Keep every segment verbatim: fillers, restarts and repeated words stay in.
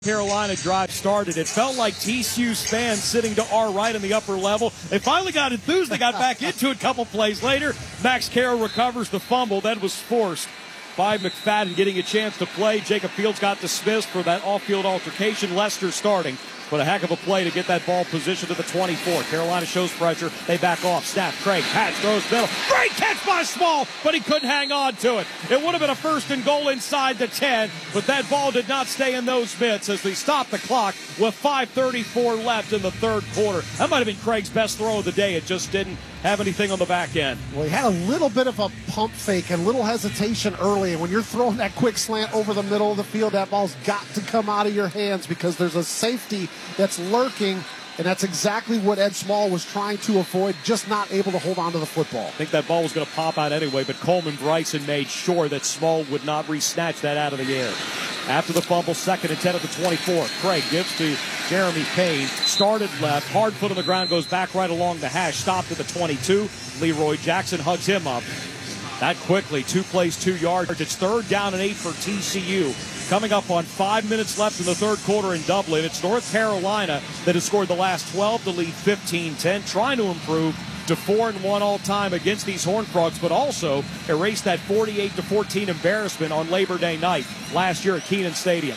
Carolina drive started. It felt like T C U's fans sitting to our right in the upper level. They finally got enthused. They got back into it a couple plays later. Max Carroll recovers the fumble. That was forced by McFadden getting a chance to play. Jacob Fields got dismissed for that off-field altercation. Lester starting. But a heck of a play to get that ball positioned to the twenty-four. Carolina shows pressure. They back off. Snap. Craig. Patch throws middle. Great catch by Small, but he couldn't hang on to it. It would have been a first and goal inside the ten, but that ball did not stay in those mitts as they stopped the clock with five thirty-four left in the third quarter. That might have been Craig's best throw of the day. It just didn't have anything on the back end. Well, he had a little bit of a pump fake and little hesitation early. And when you're throwing that quick slant over the middle of the field, that ball's got to come out of your hands because there's a safety that's lurking, and that's exactly what Ed Small was trying to avoid, just not able to hold on to the football. I think that ball was going to pop out anyway, but Coleman Bryson made sure that Small would not re-snatch that out of the air. After the fumble, second and ten at the twenty-four. Craig gives to Jeremy Payne. Started left. Hard foot on the ground. Goes back right along the hash. Stopped at the twenty-two. Leroy Jackson hugs him up. That quickly. Two plays, two yards. It's third down and eight for T C U. Coming up on five minutes left in the third quarter in Dublin. It's North Carolina that has scored the last twelve to lead fifteen ten. Trying to improve to four and one all time against these Horned Frogs, but also erase that forty-eight to fourteen embarrassment on Labor Day night last year at Kenan Stadium.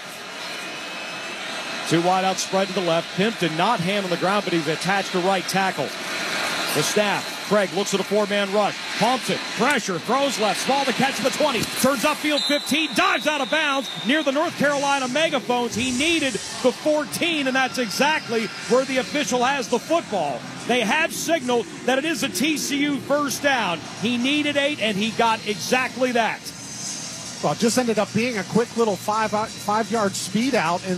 Two wide out spread to the left. Pimpton not hand on the ground, but he's attached to right tackle. The snap. Craig looks at a four-man rush. Pumps it. Pressure. Throws left. Small to catch the twenty. Turns upfield fifteen. Dives out of bounds near the North Carolina megaphones. He needed the fourteen, and that's exactly where the official has the football. They have signaled that it is a T C U first down. He needed eight, and he got exactly that. Well, it just ended up being a quick little five, five-yard speed out, and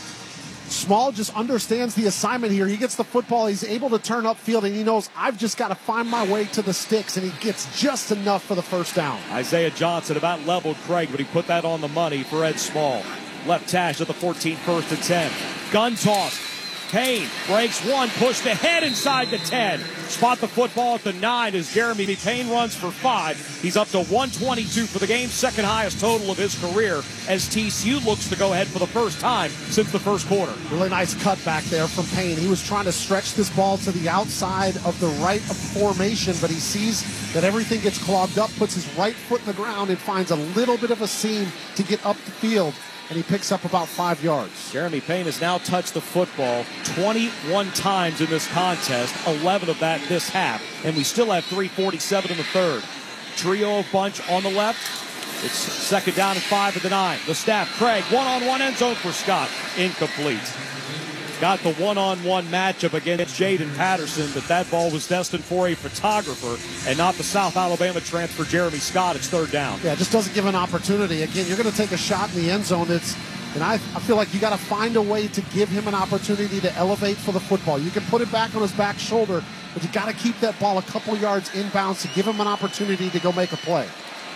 Small just understands the assignment here. He gets the football. He's able to turn upfield, and he knows, I've just got to find my way to the sticks, and he gets just enough for the first down. Isaiah Johnson about leveled Craig, but he put that on the money for Ed Small. Left hash at the fourteen, first and ten. Gun toss. Payne breaks one, pushed ahead inside the ten. Spot the football at the nine as Jeremy Payne runs for five. He's up to one twenty-two for the game, second highest total of his career as T C U looks to go ahead for the first time since the first quarter. Really nice cut back there from Payne. He was trying to stretch this ball to the outside of the right of formation, but he sees that everything gets clogged up, puts his right foot in the ground, and finds a little bit of a seam to get up the field. And he picks up about five yards. Jeremy Payne has now touched the football twenty-one times in this contest, eleven of that this half. And we still have three forty-seven in the third. Trio of bunch on the left. It's second down and five at the nine. The snap, Craig, one-on-one end zone for Scott. Incomplete. Got the one-on-one matchup against Jaden Patterson, but that ball was destined for a photographer and not the South Alabama transfer Jeremy Scott. It's third down. Yeah, it just doesn't give an opportunity. Again, you're going to take a shot in the end zone. It's, and I, I feel like you got to find a way to give him an opportunity to elevate for the football. You can put it back on his back shoulder, but you got to keep that ball a couple yards inbounds to give him an opportunity to go make a play.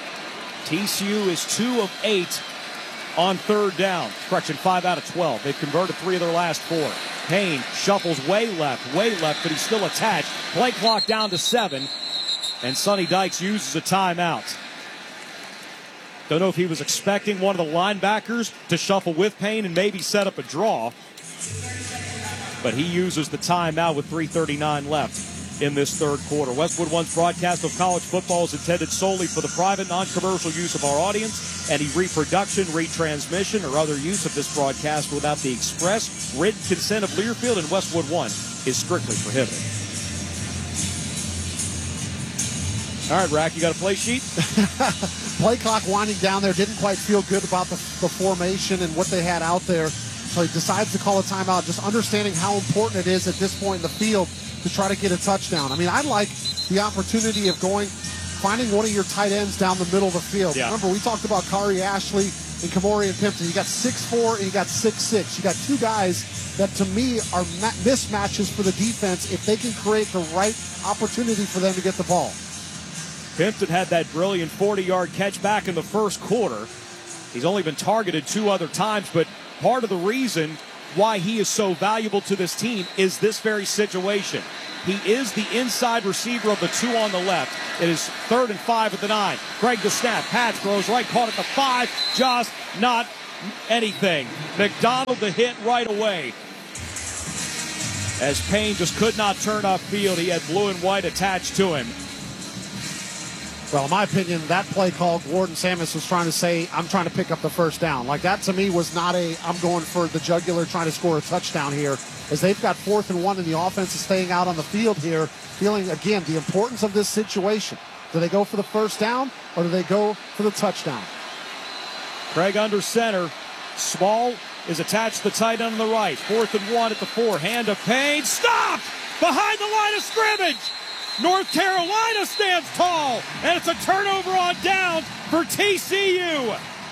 T C U is two of eight on third down. Correction, five out of twelve. They've converted three of their last four. Payne shuffles way left, way left, but he's still attached. Play clock down to seven, and Sonny Dykes uses a timeout. Don't know if he was expecting one of the linebackers to shuffle with Payne and maybe set up a draw, but he uses the timeout with three thirty-nine left in this third quarter. Westwood One's broadcast of college football is intended solely for the private, non-commercial use of our audience. Any reproduction, retransmission, or other use of this broadcast without the express written consent of Learfield and Westwood One is strictly prohibited. All right, Rack, you got a play sheet? Play clock winding down there. Didn't quite feel good about the, the formation and what they had out there. So he decides to call a timeout, just understanding how important it is at this point in the field to try to get a touchdown. I mean, I like the opportunity of going, finding one of your tight ends down the middle of the field. Yeah. Remember, we talked about Kari Ashley and Kamori and Pimpton. You got six four and you got six six. You got two guys that, to me, are ma- mismatches for the defense if they can create the right opportunity for them to get the ball. Pimpton had that brilliant forty-yard catch back in the first quarter. He's only been targeted two other times, but part of the reason why he is so valuable to this team is this very situation. He is the inside receiver of the two on the left. It is third and five at the nine. Craig the snap. Patch throws right, caught at the five. Just not anything. McDonald the hit right away. As Payne just could not turn off field, he had blue and white attached to him. Well, in my opinion, that play call, Gordon Samus was trying to say, I'm trying to pick up the first down. Like, that to me was not a, I'm going for the jugular trying to score a touchdown here, as they've got fourth and one and the offense is staying out on the field here, feeling, again, the importance of this situation. Do they go for the first down or do they go for the touchdown? Craig under center. Small is attached to the tight end on the right. Fourth and one at the four. Hand to Payne. Stopped behind the line of scrimmage. North Carolina stands tall, and it's a turnover on down for T C U.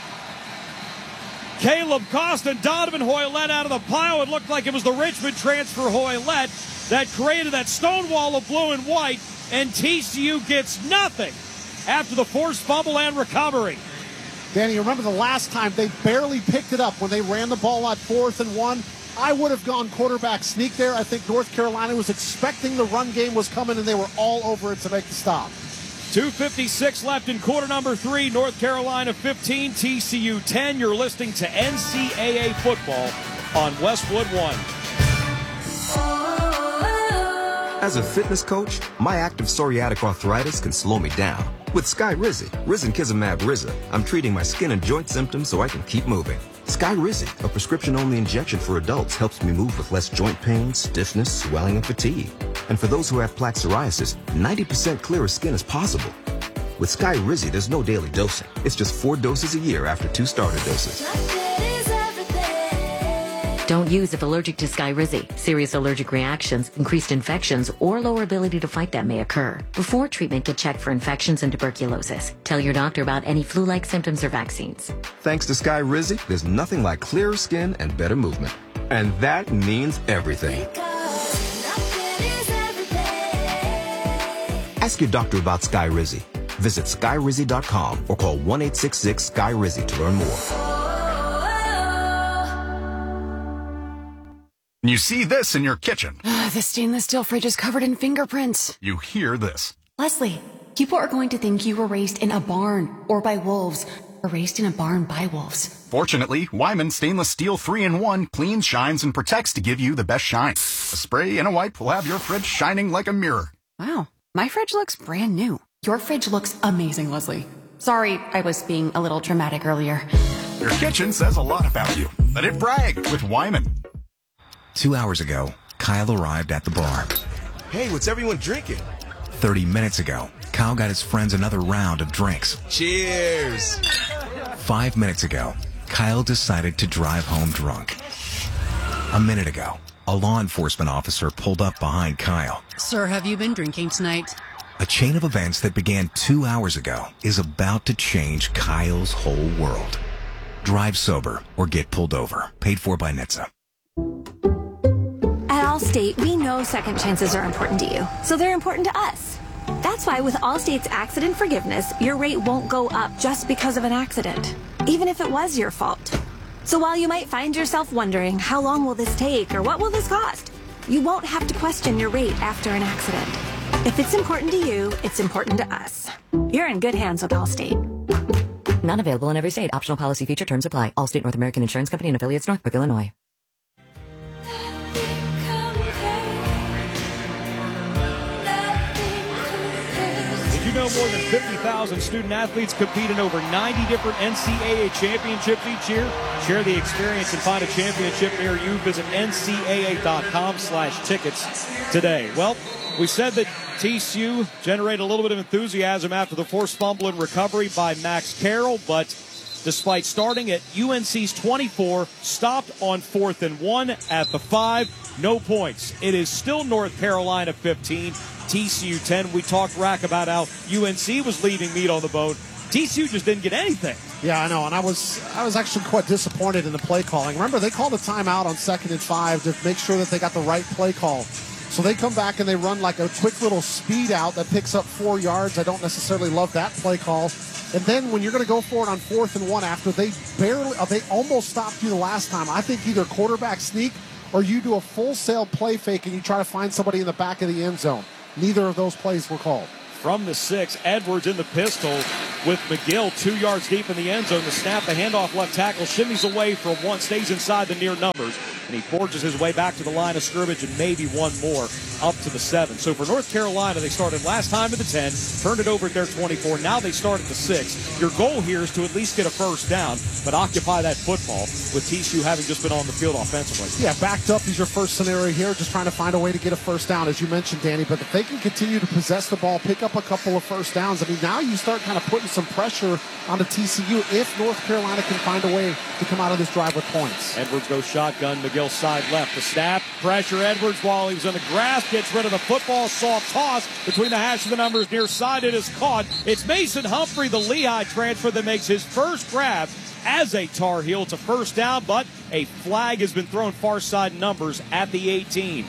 Caleb Costa and Donovan Hoylett out of the pile. It looked like it was the Richmond transfer Hoylett that created that stone wall of blue and white, and T C U gets nothing after the forced fumble and recovery. Danny, you remember the last time they barely picked it up when they ran the ball on fourth and one? I would have gone quarterback sneak there. I think North Carolina was expecting the run game was coming, and they were all over it to make the stop. two fifty-six left in quarter number three. North Carolina fifteen, T C U ten. You're listening to N C double A football on Westwood One. As a fitness coach, my active psoriatic arthritis can slow me down. With Skyrizi, Risankizumab Riza, I'm treating my skin and joint symptoms so I can keep moving. Skyrizi, a prescription-only injection for adults, helps me move with less joint pain, stiffness, swelling, and fatigue. And for those who have plaque psoriasis, ninety percent clearer skin is possible. With Skyrizi, there's no daily dosing. It's just four doses a year after two starter doses. Don't use if allergic to Skyrizi. Serious allergic reactions, increased infections, or lower ability to fight them may occur. Before treatment, get checked for infections and tuberculosis. Tell your doctor about any flu-like symptoms or vaccines. Thanks to Skyrizi, there's nothing like clearer skin and better movement. And that means everything. Ask your doctor about Skyrizi. Visit Skyrizi dot com or call one eight six six Sky Rizi to learn more. You see this in your kitchen. Uh, the stainless steel fridge is covered in fingerprints. You hear this. Leslie, people are going to think you were raised in a barn or by wolves or raised in a barn by wolves. Fortunately, Wyman Stainless Steel three in one cleans, shines, and protects to give you the best shine. A spray and a wipe will have your fridge shining like a mirror. Wow, my fridge looks brand new. Your fridge looks amazing, Leslie. Sorry, I was being a little dramatic earlier. Your kitchen says a lot about you. Let it brag with Wyman. Two hours ago, Kyle arrived at the bar. Hey, what's everyone drinking? Thirty minutes ago, Kyle got his friends another round of drinks. Cheers! Five minutes ago, Kyle decided to drive home drunk. A minute ago, a law enforcement officer pulled up behind Kyle. Sir, have you been drinking tonight? A chain of events that began two hours ago is about to change Kyle's whole world. Drive sober or get pulled over. Paid for by N H T S A. At Allstate, we know second chances are important to you, so they're important to us. That's why with Allstate's accident forgiveness, your rate won't go up just because of an accident, even if it was your fault. So while you might find yourself wondering, how long will this take or what will this cost? You won't have to question your rate after an accident. If it's important to you, it's important to us. You're in good hands with Allstate. Not available in every state. Optional policy feature terms apply. Allstate North American Insurance Company and affiliates, Northbrook, Illinois. Did you know more than fifty thousand student athletes compete in over ninety different N C double A championships each year? Share the experience and find a championship near you. Visit N C double A dot com slash tickets today. Well, we said that T C U generated a little bit of enthusiasm after the forced fumble and recovery by Max Carroll, but despite starting at U N C's twenty-four, stopped on fourth and one at the five, no points. It is still North Carolina fifteen, T C U ten. We talked, Rack, about how U N C was leaving meat on the bone. T C U just didn't get anything. Yeah, I know, and I was I was actually quite disappointed in the play calling. Remember, they called a timeout on second and five to make sure that they got the right play call. So they come back and they run like a quick little speed out that picks up four yards. I don't necessarily love that play call. And then when you're going to go for it on fourth and one after they barely, they almost stopped you the last time, I think either quarterback sneak or you do a full sail play fake and you try to find somebody in the back of the end zone. Neither of those plays were called. From the six, Edwards in the pistol. with McGill two yards deep in the end zone. The snap, the handoff left tackle, shimmies away from one, stays inside the near numbers, and he forges his way back to the line of scrimmage and maybe one more up to the seven. So for North Carolina, they started last time at the ten, turned it over at their twenty-four. Now they start at the six. Your goal here is to at least get a first down, but occupy that football with T C U having just been on the field offensively. Yeah, backed up is your first scenario here, just trying to find a way to get a first down, as you mentioned, Danny. But if they can continue to possess the ball, pick up a couple of first downs, I mean, now you start kind of putting some pressure onto T C U if North Carolina can find a way to come out of this drive with points. Edwards goes shotgun, McGill side left. The snap, pressure Edwards while he was in the grass, gets rid of the football, soft toss between the hash of the numbers near side. It is caught. It's Mason Humphrey, the Lehigh transfer, that makes his first grab as a Tar Heel. It's a first down, but a flag has been thrown far side numbers at the eighteen.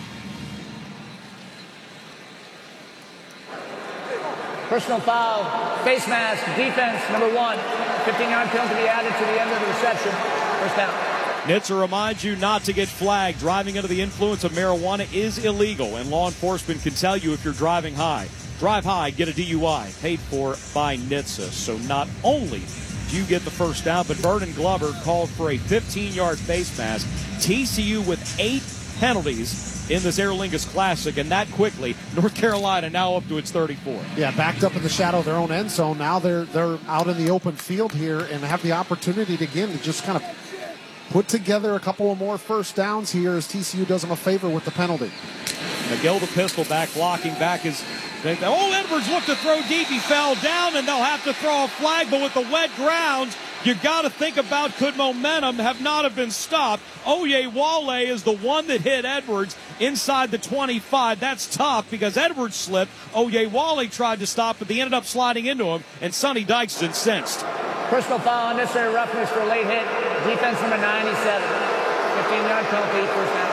Personal foul, face mask, defense, number one. fifteen-yard penalty to be added to the end of the reception. First down. Nitzer reminds you not to get flagged. Driving under the influence of marijuana is illegal, and law enforcement can tell you if you're driving high. Drive high, get a D U I, paid for by Nitzer. So not only do you get the first down, but Vernon Glover called for a fifteen-yard face mask. T C U with eight penalties in this Aer Lingus Classic, and that quickly. North Carolina now up to its thirty-four. Yeah, backed up in the shadow of their own end zone. Now they're they're out in the open field here and have the opportunity to, again, to just kind of put together a couple of more first downs here as T C U does them a favor with the penalty. McGill, the pistol back, blocking back is... Oh, Edwards looked to throw deep. He fell down, and they'll have to throw a flag. But with the wet ground, you got to think about, could momentum have not have been stopped? Oyewale is the one that hit Edwards inside the twenty-five. That's tough because Edwards slipped. Oyewale tried to stop, but they ended up sliding into him, and Sonny Dykes is incensed. Personal foul, unnecessary roughness for a late hit. Defense number ninety-seven. fifteen-yard penalty, first down.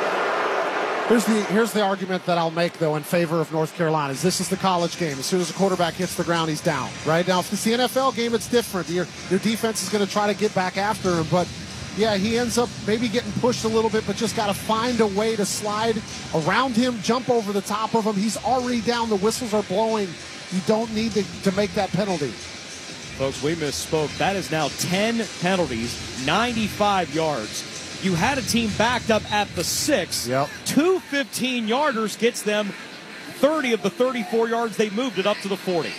Here's the here's the argument that I'll make, though, in favor of North Carolina. Is this is the college game. As soon as the quarterback hits the ground, he's down. Right now, if it's the N F L game, it's different. Your your defense is going to try to get back after him, but yeah, he ends up maybe getting pushed a little bit, but just got to find a way to slide around him, jump over the top of him. He's already down. The whistles are blowing. You don't need to, to make that penalty. Folks, we misspoke. That is now ten penalties, ninety-five yards. You had a team backed up at the six. Yep. Two fifteen-yarders gets them thirty of the thirty-four yards. They moved it up to the forty.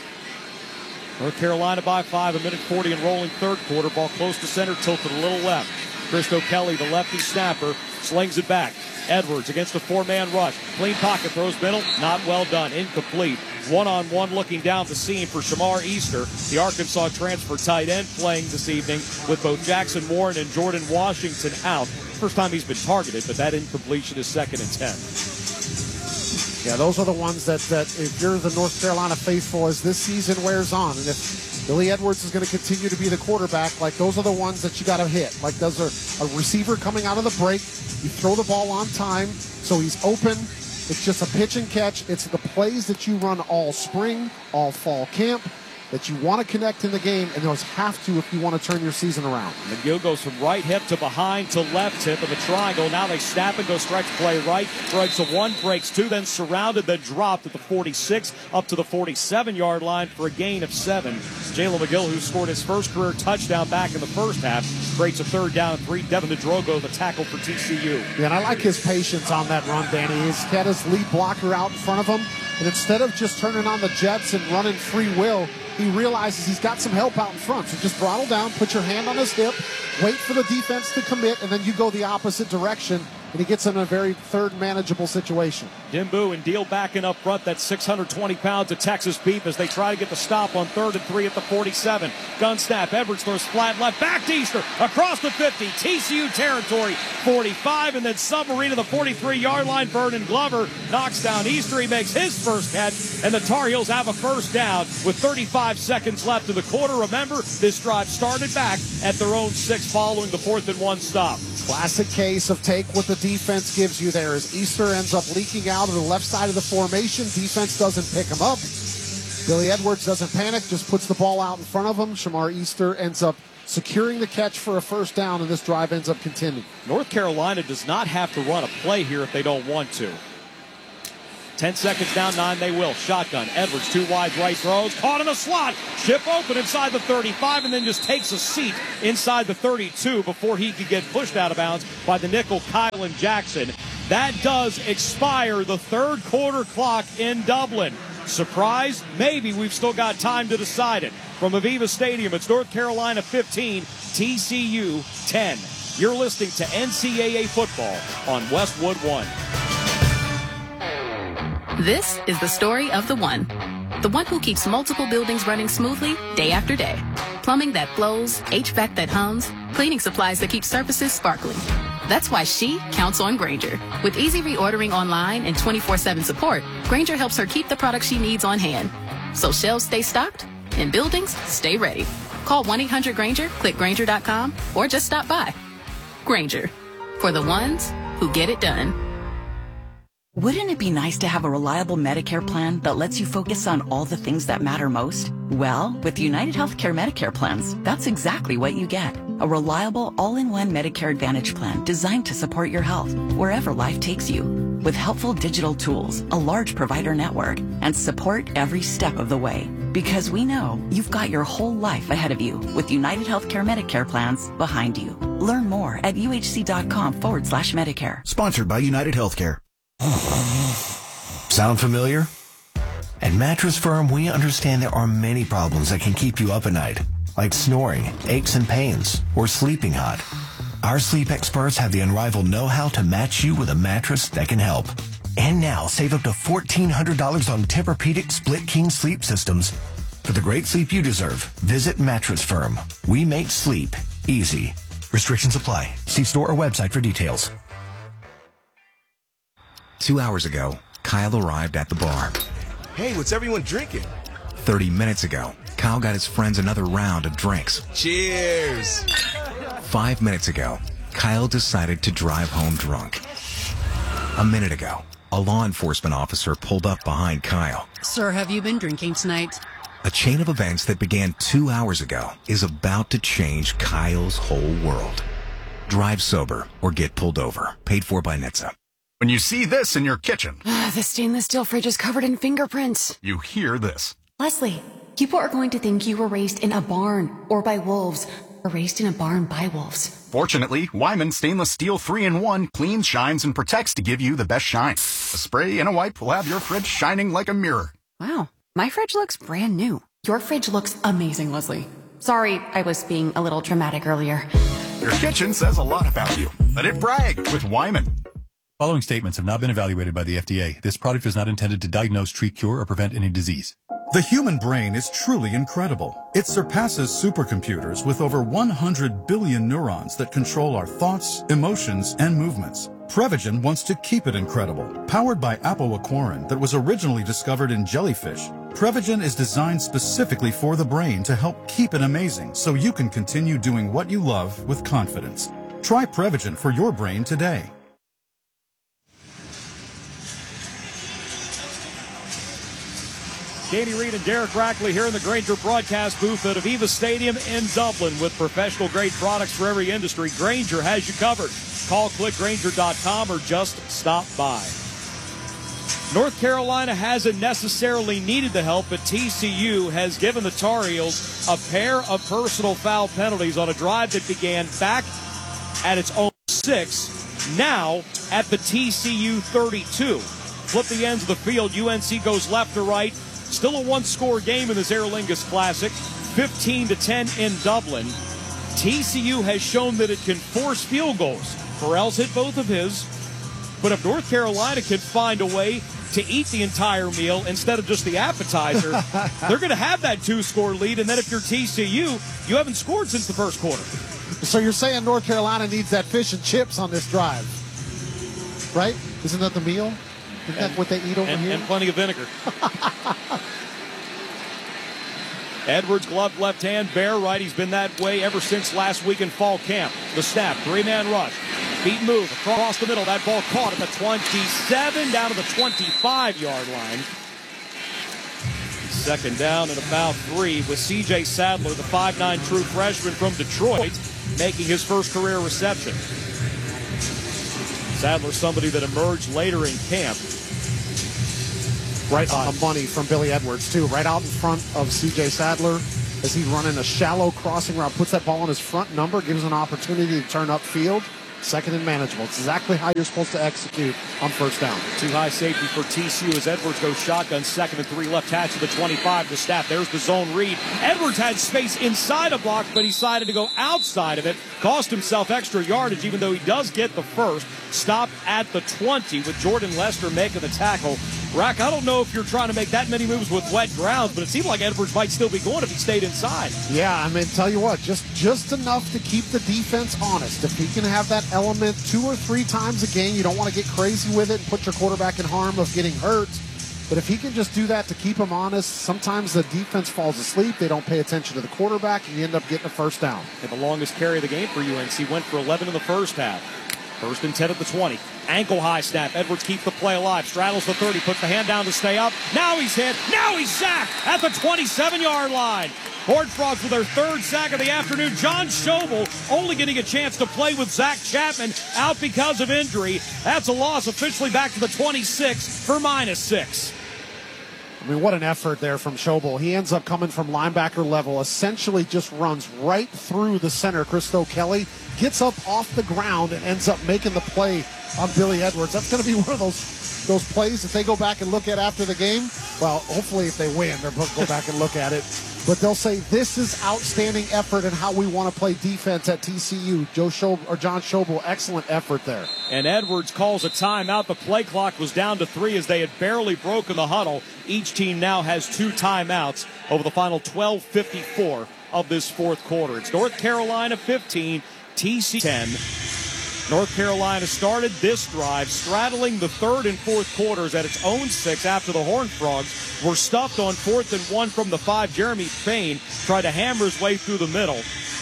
North Carolina by five, a minute forty and rolling third quarter. Ball close to center, tilted a little left. Christo Kelly, the lefty snapper, slings it back. Edwards against a four-man rush. Clean pocket, throws middle, not well done, incomplete. One-on-one looking down the seam for Shamar Easter, the Arkansas transfer tight end, playing this evening with both Jackson Warren and Jordan Washington out. First time he's been targeted, but that incompletion is second and ten. Yeah, those are the ones that, that if you're the North Carolina faithful as this season wears on, and if Billy Edwards is going to continue to be the quarterback, like those are the ones that you got to hit. Like those are a receiver coming out of the break. You throw the ball on time, so he's open. It's just a pitch and catch. It's the plays that you run all spring, all fall camp, that you want to connect in the game, and those have to if you want to turn your season around. McGill goes from right hip to behind to left hip of a triangle. Now they snap and go stretch play right. Breaks a one, breaks two, then surrounded, then dropped at the forty-six, up to the forty-seven-yard line for a gain of seven. Jalen McGill, who scored his first career touchdown back in the first half, creates a third down and three. Devin DeDrogo, the tackle for T C U. Yeah, and I like his patience on that run, Danny. He's got his lead blocker out in front of him, and instead of just turning on the jets and running free will, he realizes he's got some help out in front. So just throttle down, put your hand on his hip, wait for the defense to commit, and then you go the opposite direction, and he gets in a very third manageable situation. Dimbu and Deal backing up front. That's six hundred twenty pounds of Texas beef as they try to get the stop on third and three at the forty-seven. Gun snap. Edwards throws flat left. Back to Easter. Across the fifty. T C U territory. forty-five. And then submarine to the forty-three-yard line. Vernon Glover knocks down Easter. He makes his first catch. And the Tar Heels have a first down with thirty-five seconds left in the quarter. Remember, this drive started back at their own six following the fourth and one stop. Classic case of take what the defense gives you there as Easter ends up leaking out of the left side of the formation. Defense doesn't pick him up. Billy Edwards doesn't panic, just puts the ball out in front of him. Shamar Easter ends up securing the catch for a first down, and this drive ends up continuing. North Carolina does not have to run a play here if they don't want to. Ten seconds down, nine they will. Shotgun. Edwards, two wide right throws. Caught in the slot. Chip open inside the thirty-five and then just takes a seat inside the thirty-two before he could get pushed out of bounds by the nickel Kylan Jackson. That does expire the third quarter clock in Dublin. Surprise? Maybe. We've still got time to decide it. From Aviva Stadium, it's North Carolina fifteen, T C U ten. You're listening to N C double A football on Westwood One. This is the story of the one. The one who keeps multiple buildings running smoothly day after day. Plumbing that flows, H V A C that hums, cleaning supplies that keep surfaces sparkling. That's why she counts on Grainger. With easy reordering online and twenty-four seven support, Grainger helps her keep the products she needs on hand. So shelves stay stocked and buildings stay ready. Call one eight hundred Grainger, click Grainger dot com, or just stop by. Grainger, for the ones who get it done. Wouldn't it be nice to have a reliable Medicare plan that lets you focus on all the things that matter most? Well, with United Healthcare Medicare plans, that's exactly what you get. A reliable, all-in-one Medicare Advantage plan designed to support your health wherever life takes you. With helpful digital tools, a large provider network, and support every step of the way. Because we know you've got your whole life ahead of you with United Healthcare Medicare plans behind you. Learn more at uhc.com forward slash Medicare. Sponsored by United Healthcare. Sound familiar? At Mattress Firm, we understand there are many problems that can keep you up at night, like snoring, aches and pains, or sleeping hot. Our sleep experts have the unrivaled know-how to match you with a mattress that can help. And now, save up to fourteen hundred dollars on Tempur-Pedic Split King sleep systems. For the great sleep you deserve, visit Mattress Firm. We make sleep easy. Restrictions apply. See store or website for details. Two hours ago, Kyle arrived at the bar. Hey, what's everyone drinking? Thirty minutes ago, Kyle got his friends another round of drinks. Cheers! Five minutes ago, Kyle decided to drive home drunk. A minute ago, a law enforcement officer pulled up behind Kyle. Sir, have you been drinking tonight? A chain of events that began two hours ago is about to change Kyle's whole world. Drive sober or get pulled over. Paid for by N H T S A. When you see this in your kitchen, The stainless steel fridge is covered in fingerprints. you hear this. Leslie, people are going to think you were raised in a barn or by wolves or raised in a barn by wolves. Fortunately, Wyman Stainless Steel three in one cleans, shines, and protects to give you the best shine. A spray and a wipe will have your fridge shining like a mirror. Wow, my fridge looks brand new. Your fridge looks amazing, Leslie. Sorry, I was being a little dramatic earlier. Your kitchen says a lot about you. Let it brag with Wyman. Following statements have not been evaluated by the F D A. This product is not intended to diagnose, treat, cure, or prevent any disease. The human brain is truly incredible. It surpasses supercomputers with over one hundred billion neurons that control our thoughts, emotions, and movements. Prevagen wants to keep it incredible. Powered by apoaquarin that was originally discovered in jellyfish, Prevagen is designed specifically for the brain to help keep it amazing so you can continue doing what you love with confidence. Try Prevagen for your brain today. Katie Reed and Derek Rackley here in the Grainger broadcast booth at Aviva Stadium in Dublin with professional-grade products for every industry. Grainger has you covered. Call click Grainger dot com or just stop by. North Carolina hasn't necessarily needed the help, but T C U has given the Tar Heels a pair of personal foul penalties on a drive that began back at its own six, now at the T C U thirty-two. Flip the ends of the field. U N C goes left to right. Still a one-score game in this Aer Lingus Classic, fifteen to ten in Dublin. T C U has shown that it can force field goals. Burrell's hit both of his. But if North Carolina can find a way to eat the entire meal instead of just the appetizer, they're going to have that two-score lead. And then if you're T C U, you haven't scored since the first quarter. So you're saying North Carolina needs that fish and chips on this drive, right? Isn't that the meal? Isn't that what they eat over and, here? And plenty of vinegar. Edwards gloved left hand, Bear right. He's been that way ever since last week in fall camp. The snap, three-man rush. Beat move across the middle. That ball caught at the twenty-seven, down to the twenty-five-yard line. Second down and about three with C J Sadler, the five nine true freshman from Detroit, making his first career reception. Sadler, somebody that emerged later in camp. right on the money from Billy Edwards, too. Right out in front of C J Sadler as he's running a shallow crossing route, puts that ball on his front number, gives an opportunity to turn upfield. Second and manageable. It's exactly how you're supposed to execute on first down. Too high safety for T C U as Edwards goes shotgun, second and three left, hatch to the twenty-five to snap. There's the zone read. Edwards had space inside a block, but he decided to go outside of it. Cost himself extra yardage, even though he does get the first. Stop at the twenty with Jordan Lester making the tackle. Rack, I don't know if you're trying to make that many moves with wet grounds, but it seemed like Edwards might still be going if he stayed inside. Yeah, I mean, tell you what, just, just enough to keep the defense honest. If he can have that element two or three times a game, you don't want to get crazy with it and put your quarterback in harm of getting hurt. But if he can just do that to keep him honest, sometimes the defense falls asleep. They don't pay attention to the quarterback, and you end up getting a first down. And the longest carry of the game for U N C went for eleven in the first half. First and ten at the twenty. Ankle high snap. Edwards keeps the play alive. Straddles the thirty. Puts the hand down to stay up. Now he's hit. Now he's sacked at the twenty-seven-yard line. Horned Frogs with their third sack of the afternoon. John Schobel only getting a chance to play with Zach Chapman out because of injury. That's a loss officially back to the twenty-six for minus six. I mean, what an effort there from Schobel. He ends up coming from linebacker level, essentially just runs right through the center, Christo Kelly, gets up off the ground and ends up making the play on Billy Edwards. That's going to be one of those those plays that they go back and look at after the game. Well, hopefully if they win, they'll go back and look at it. But they'll say, this is outstanding effort and how we want to play defense at T C U. Joe Schobel, or John Schobel, excellent effort there. And Edwards calls a timeout. The play clock was down to three as they had barely broken the huddle. Each team now has two timeouts over the final twelve fifty-four of this fourth quarter. It's North Carolina fifteen, T C U ten. North Carolina started this drive straddling the third and fourth quarters at its own six after the Horned Frogs were stuffed on fourth and one from the five. Jeremy Fain tried to hammer his way through the middle,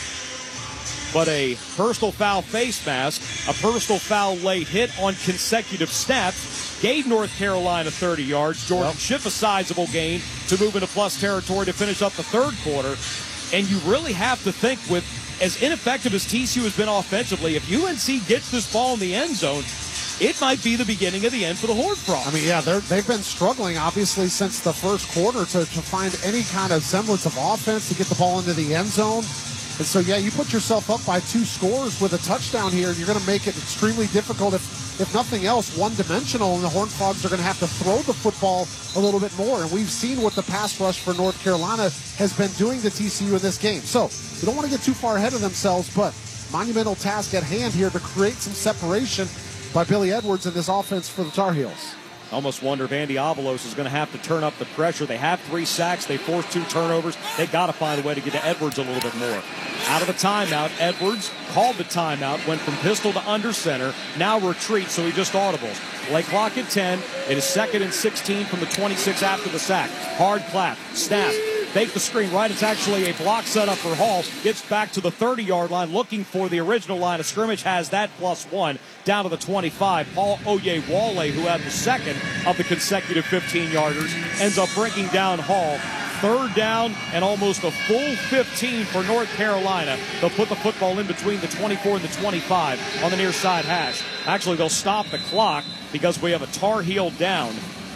but a personal foul face mask, a personal foul late hit on consecutive snaps gave North Carolina thirty yards. Jordan yep. Schiff a sizable gain to move into plus territory to finish up the third quarter. And you really have to think, with as ineffective as T C U has been offensively, if U N C gets this ball in the end zone, it might be the beginning of the end for the Horned Frogs. I mean, yeah, they're, they've been struggling, obviously, since the first quarter to, to find any kind of semblance of offense to get the ball into the end zone. And so, yeah, you put yourself up by two scores with a touchdown here, and you're going to make it extremely difficult, if, if nothing else, one-dimensional, and the Horned Frogs are going to have to throw the football a little bit more. And we've seen what the pass rush for North Carolina has been doing to T C U in this game. So, you don't want to get too far ahead of themselves, but monumental task at hand here to create some separation by Billy Edwards in this offense for the Tar Heels. Almost wonder if Andy Avalos is going to have to turn up the pressure. They have three sacks. They forced two turnovers. They got to find a way to get to Edwards a little bit more. Out of the timeout, Edwards called the timeout, went from pistol to under center, now retreats, so he just audibles. Play clock at ten. It is second and sixteen from the twenty-six after the sack. Hard clap, snap, fake the screen right. It's actually a block set up for Hall. Gets back to the thirty-yard line, looking for the original line of scrimmage. Has that plus one down to the twenty-five. Paul Oyewale, who had the second of the consecutive fifteen-yarders, ends up breaking down Hall. Third down and almost a full fifteen for North Carolina. They'll put the football in between the twenty-four and the twenty-five on the near side hash. Actually, they'll stop the clock because we have a Tar Heel down.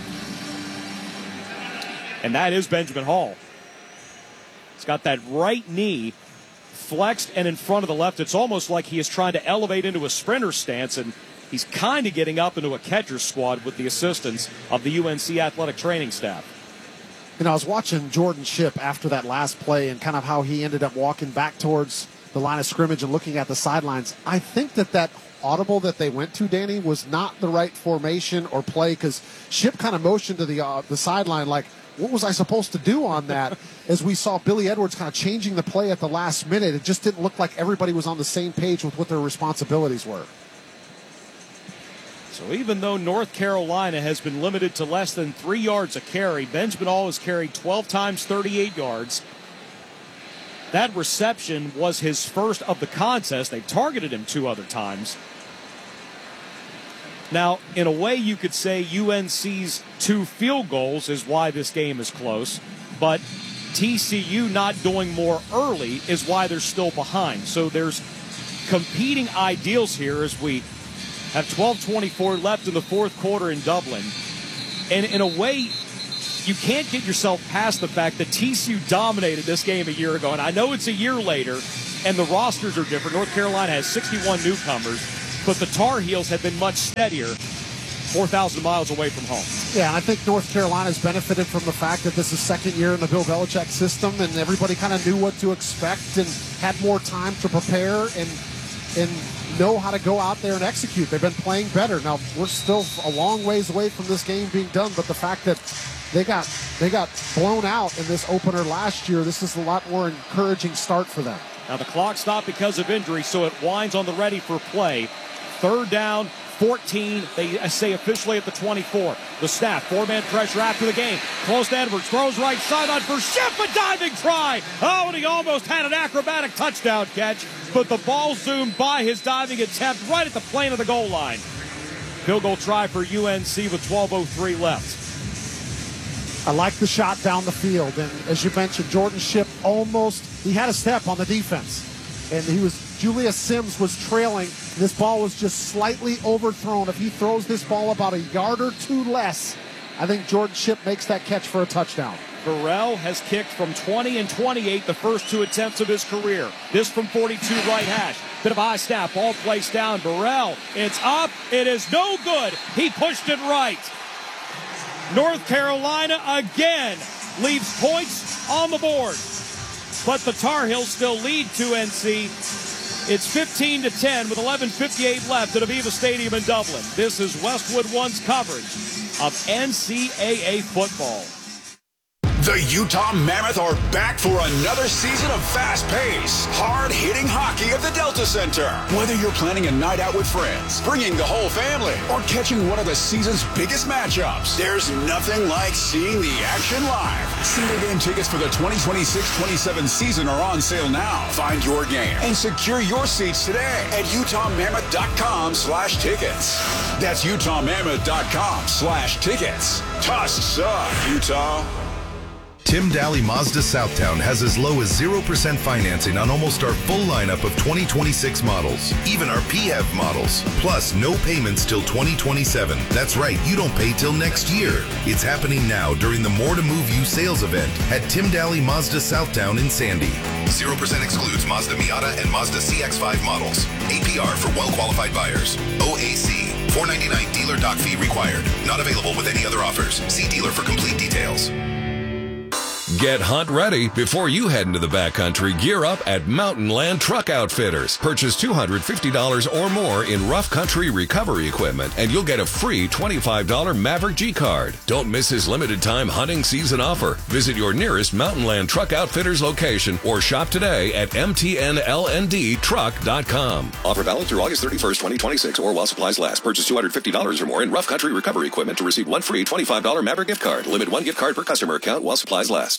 And that is Benjamin Hall. He's got that right knee flexed and in front of the left. It's almost like he is trying to elevate into a sprinter stance, and he's kind of getting up into a catcher squad with the assistance of the U N C athletic training staff. You know, I was watching Jordan Shipp after that last play and kind of how he ended up walking back towards the line of scrimmage and looking at the sidelines. I think that that audible that they went to, Danny, was not the right formation or play, because Shipp kind of motioned to the uh, the sideline like, what was I supposed to do on that? As we saw Billy Edwards kind of changing the play at the last minute, it just didn't look like everybody was on the same page with what their responsibilities were. So even though North Carolina has been limited to less than three yards a carry, Benjamin Hall has carried twelve times, thirty-eight yards. That reception was his first of the contest. They've targeted him two other times. Now, in a way, you could say U N C's two field goals is why this game is close, but T C U not doing more early is why they're still behind. So there's competing ideals here as we have twelve twenty-four left in the fourth quarter in Dublin. And in a way, you can't get yourself past the fact that T C U dominated this game a year ago. And I know it's a year later, and the rosters are different. North Carolina has sixty-one newcomers, but the Tar Heels have been much steadier, four thousand miles away from home. Yeah, and I think North Carolina's benefited from the fact that this is second year in the Bill Belichick system, and everybody kind of knew what to expect and had more time to prepare and and know how to go out there and execute. They've been playing better. Now, we're still a long ways away from this game being done, but the fact that they got they got blown out in this opener last year, this is a lot more encouraging start for them. Now the clock stopped because of injury, so it winds on the ready for play. Third down, fourteen. They say officially at the twenty-four. The snap, four-man pressure after the game. Close to Edwards, throws right sideline for Schiff, a diving try. Oh, and he almost had an acrobatic touchdown catch, but the ball zoomed by his diving attempt right at the plane of the goal line. Field goal try for U N C with twelve oh three left. I like the shot down the field, and as you mentioned, Jordan Shipp almost, he had a step on the defense, and he was, Julius Sims was trailing. This ball was just slightly overthrown. If he throws this ball about a yard or two less, I think Jordan Shipp makes that catch for a touchdown. Burrell has kicked from twenty and twenty-eight the first two attempts of his career. This from forty-two right hash. Bit of a high snap, ball placed down. Burrell, it's up, it is no good. He pushed it right. North Carolina again leaves points on the board. But the Tar Heels still lead two N C. It's fifteen to ten with eleven fifty-eight left at Aviva Stadium in Dublin. This is Westwood One's coverage of N C double A football. The Utah Mammoth are back for another season of fast-paced, hard-hitting hockey at the Delta Center. Whether you're planning a night out with friends, bringing the whole family, or catching one of the season's biggest matchups, there's nothing like seeing the action live. Single game tickets for the twenty twenty-six twenty-seven season are on sale now. Find your game and secure your seats today at utah mammoth dot com slash tickets. That's utah mammoth dot com slash tickets. Tusks up, Utah. Tim Daly Mazda Southtown has as low as zero percent financing on almost our full lineup of twenty twenty-six models, even our P H E V models, plus no payments till twenty twenty-seven. That's right, you don't pay till next year. It's happening now during the More to Move You sales event at Tim Daly Mazda Southtown in Sandy. zero percent excludes Mazda Miata and Mazda C X five models. A P R for well-qualified buyers. O A C, four ninety-nine dealer doc fee required. Not available with any other offers. See dealer for complete details. Get hunt ready before you head into the backcountry. Gear up at Mountain Land Truck Outfitters. Purchase two hundred fifty dollars or more in rough country recovery equipment, and you'll get a free twenty-five dollars Maverick G card. Don't miss his limited time hunting season offer. Visit your nearest Mountain Land Truck Outfitters location or shop today at m t n l n d truck dot com. Offer valid through August thirty-first, twenty twenty-six or while supplies last. Purchase two hundred fifty dollars or more in rough country recovery equipment to receive one free twenty-five dollars Maverick gift card. Limit one gift card per customer account while supplies last.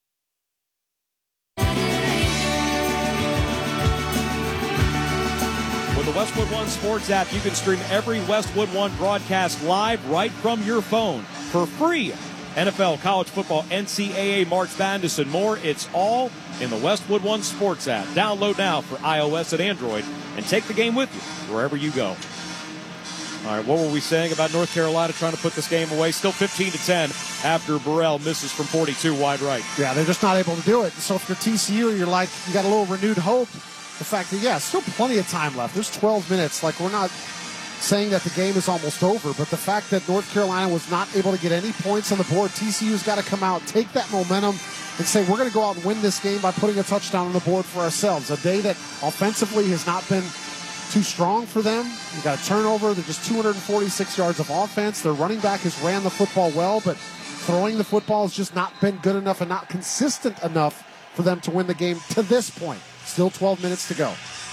With the Westwood One Sports app, you can stream every Westwood One broadcast live right from your phone for free. N F L, college football, N C double A, March Madness, and more. It's all in the Westwood One Sports app. Download now for iOS and Android and take the game with you wherever you go. All right, what were we saying about North Carolina trying to put this game away? Still fifteen to ten after Burrell misses from forty-two wide right. Yeah, they're just not able to do it. So if you're T C U, you're like, you got a little renewed hope. The fact that, yeah, still plenty of time left. There's twelve minutes. Like, we're not saying that the game is almost over, but the fact that North Carolina was not able to get any points on the board, T C U's got to come out, take that momentum, and say, we're going to go out and win this game by putting a touchdown on the board for ourselves. A day that offensively has not been too strong for them. You got a turnover. They're just two hundred forty-six yards of offense. Their running back has ran the football well, but throwing the football has just not been good enough and not consistent enough for them to win the game to this point. Still twelve minutes to go.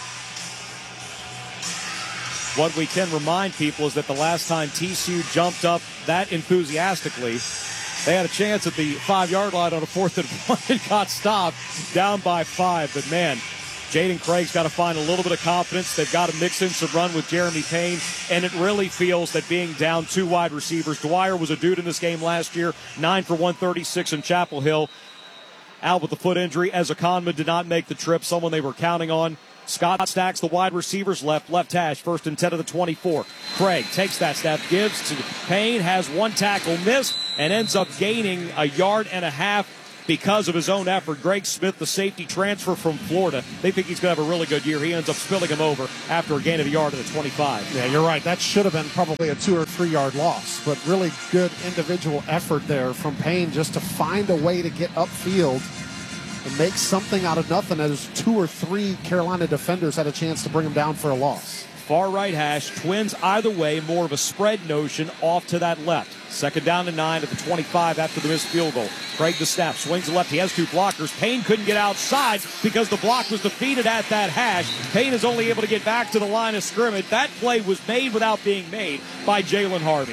What we can remind people is that the last time T C U jumped up that enthusiastically, they had a chance at the five-yard line on a fourth and one and got stopped down by five. But, man, Jaden Craig's got to find a little bit of confidence. They've got to mix in some run with Jeremy Payne, and it really feels that being down two wide receivers. Dwyer was a dude in this game last year, nine for one thirty-six in Chapel Hill. Out with the foot injury. Ezra Conman did not make the trip, someone they were counting on. Scott Stacks, the wide receivers left, left hash, first and ten of the twenty-four. Craig takes that snap, gives to Payne, has one tackle missed, and ends up gaining a yard and a half because of his own effort. Greg Smith, the safety transfer from Florida, they think he's going to have a really good year. He ends up spilling him over after a gain of a yard at the twenty-five. Yeah, you're right. That should have been probably a two or three yard loss, but really good individual effort there from Payne just to find a way to get upfield and make something out of nothing as two or three Carolina defenders had a chance to bring him down for a loss. Far right hash, Twins either way, more of a spread notion off to that left. Second down to nine at the twenty-five after the missed field goal. Craig the snap, swings the left. He has two blockers. Payne couldn't get outside because the block was defeated at that hash. Payne is only able to get back to the line of scrimmage. That play was made without being made by Jalen Harvey.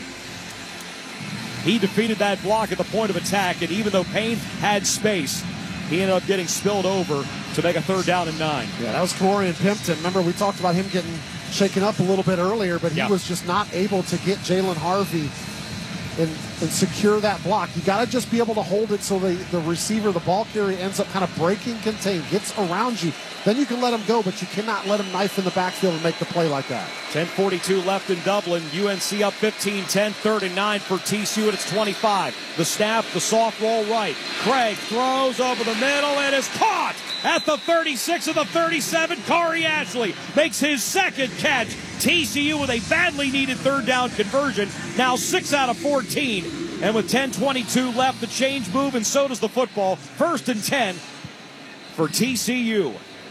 He defeated that block at the point of attack, and even though Payne had space, he ended up getting spilled over to make a third down and nine. Yeah, that was Torian Pimpton. Remember, we talked about him getting shaken up a little bit earlier, but he yeah. was just not able to get Jalen Harvey and, and secure that block. You got to just be able to hold it so the, the receiver, the ball carrier, ends up kind of breaking contain, gets around you. Then you can let him go, but you cannot let him knife in the backfield and make the play like that. ten forty-two left in Dublin. U N C up fifteen ten, third and nine for T C U at its twenty-five. The snap, the soft roll right. Craig throws over the middle and is caught at the thirty-six of the thirty-seven. Kari Ashley makes his second catch. T C U with a badly needed third down conversion. Now six out of fourteen. And with ten twenty-two left, the change move, and so does the football. First and ten for T C U.